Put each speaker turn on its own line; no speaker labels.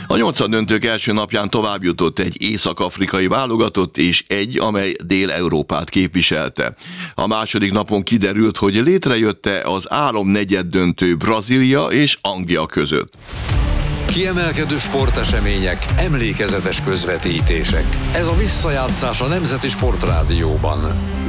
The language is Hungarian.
A nyolcaddöntők első napján tovább jutott egy észak-afrikai válogatott és egy, amely Dél-Európát képviselte. A második napon kiderült, hogy létrejött-e az álom negyeddöntő Brazília és Anglia között.
Kiemelkedő sportesemények, emlékezetes közvetítések. Ez a visszajátszás a Nemzeti Sportrádióban.